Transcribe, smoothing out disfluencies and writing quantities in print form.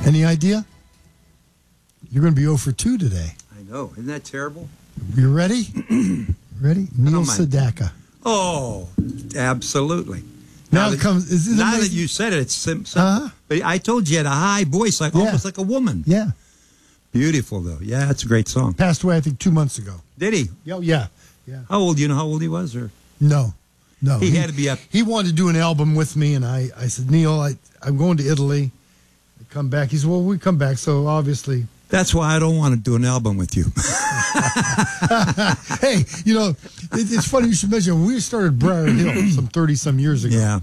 Any idea? You're going to be 0 for 2 today. I know. Isn't that terrible? You ready? Ready? Neil Sedaka. Oh, absolutely. Now it comes. Is now that you said it, it's simple. But I told you had a high voice, almost like a woman. Yeah. Beautiful, though. Yeah, it's a great song. Passed away, I think, 2 months ago. Did he? Oh, yeah. How old? Do you know how old he was? Or No. He had to be up. He wanted to do an album with me, and I said, Neil, I'm going to Italy. I come back. He said, well, we come back, so obviously. That's why I don't want to do an album with you. Hey, it's funny you should mention, we started Briar Hill some 30-some years ago. Yeah.